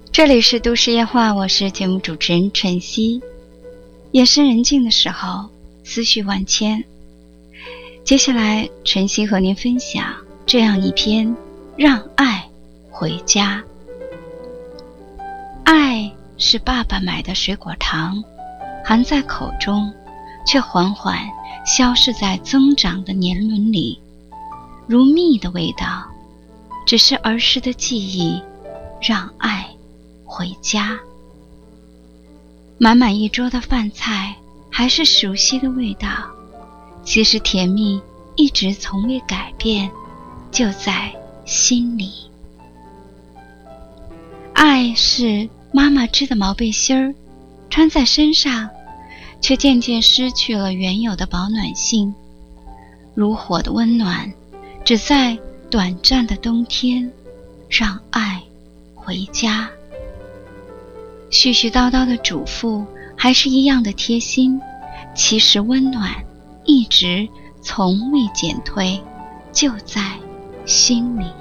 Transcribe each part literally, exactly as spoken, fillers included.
这里是都市夜话，我是节目主持人晨曦。夜深人静的时候，思绪万千。接下来，晨曦和您分享这样一篇《让爱回家》。爱是爸爸买的水果糖，含在口中，却缓缓消逝在增长的年轮里，如蜜的味道，只是儿时的记忆，让爱回家。满满一桌的饭菜，还是熟悉的味道，其实甜蜜一直从未改变，就在心里。爱是妈妈织的毛背心儿，穿在身上，却渐渐失去了原有的保暖性，如火的温暖，只在短暂的冬天，让爱回家。絮絮叨叨的嘱咐还是一样的贴心，其实温暖一直从未减退，就在心里。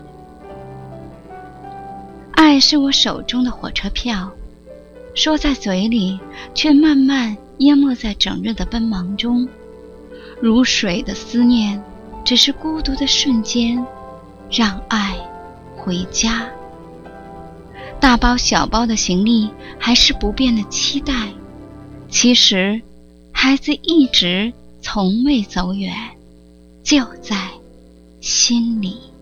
爱是我手中的火车票，说在嘴里，却慢慢淹没在整日的奔忙中。如水的思念，只是孤独的瞬间，让爱回家。大包小包的行李，还是不变的期待。其实，孩子一直从未走远，就在心里。